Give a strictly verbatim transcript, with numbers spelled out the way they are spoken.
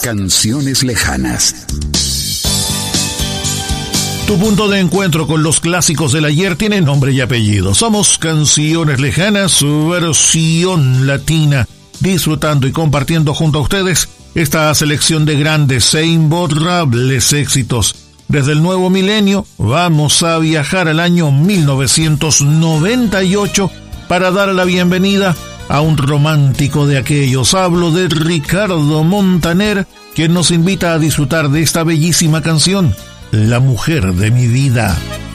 Canciones lejanas. Tu punto de encuentro con los clásicos del ayer tiene nombre y apellido. Somos Canciones Lejanas, su versión latina, disfrutando y compartiendo junto a ustedes esta selección de grandes e imborrables éxitos. Desde el nuevo milenio vamos a viajar al año mil novecientos noventa y ocho para dar la bienvenida a un romántico de aquellos. Hablo de Ricardo Montaner, quien nos invita a disfrutar de esta bellísima canción, La mujer de mi vida.